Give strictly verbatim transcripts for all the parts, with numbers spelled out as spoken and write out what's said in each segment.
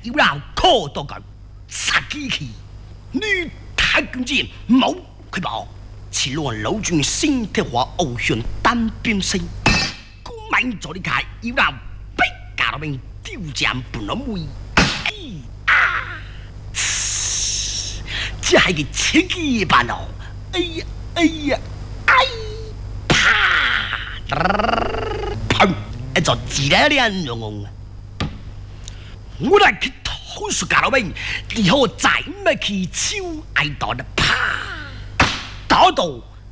有人靠到佢殺機器，女太君子冇佢บอก此亂老轉先的話翱翔單邊聲，古明咗啲界有人逼架到命丟箭半諗會，哎啊！只係佢刺激辦哦，哎呀哎呀哎！啪！砰！一座自然靚容。我嚟去偷書架到邊，以後再咩去超愛到的啪打到，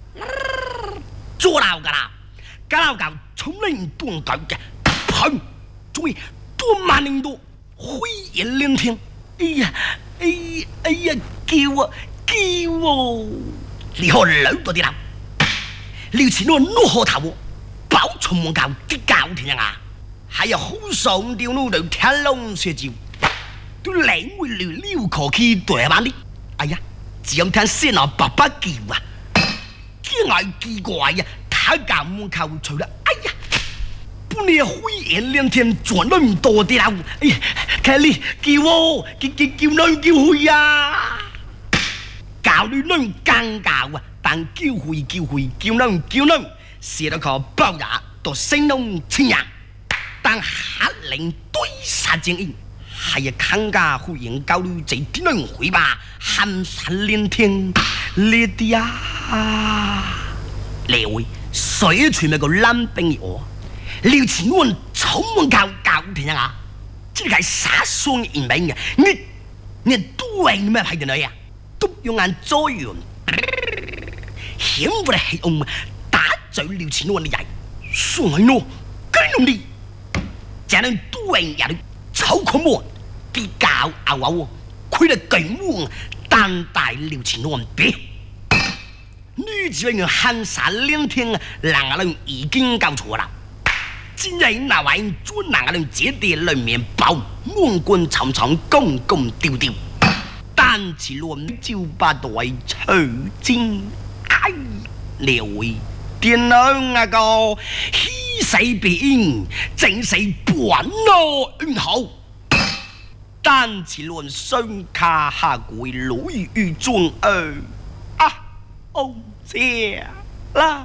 做鬧噶啦，架鬧搞從嚟斷腳嘅，砰！終於多萬年多灰煙連天，哎呀哎呀哎呀叫啊叫啊！以後老多啲啦，撩前我攞河頭，爆從門教啲教天啊！還有好上吊路度天龍雪照，都領會了撩可去對板啲。哎呀，只有聽先啊爸爸叫啊，驚外奇怪呀，睇教門口除啦。哎呀，半夜灰煙連天，轉咁多啲啦。哎呀，睇你叫我叫叫叫女叫去啊！教女女更教啊，但叫去叫去叫女叫女，寫到個包也到聲龍清人。但下令對殺正義，係啊更加呼應教女這啲人回吧，喊山連天呢啲啊！你會水全咪個冷冰我，撩前我草門教教天啊！這係殺傷人命嘅，你你都係咩係嘅女啊？都用眼作用，險不嚟係用打嘴撩前我啲人，所以我跟住你。這人都係人草可門，啲教牛牛，佢哋勁喎，單大撩前岸別。女子人喊殺兩天，兩個人已經搞錯啦。今日那位做兩個人接地裏面包，滿貫長長，公公丟丟，單次亂就把袋取精，哎，兩位點樣啊個？死變正死本咯，唔好。單次論雙卡下跪老於中二啊，哦謝啦。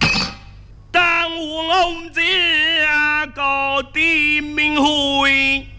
但我唔知個啲名會。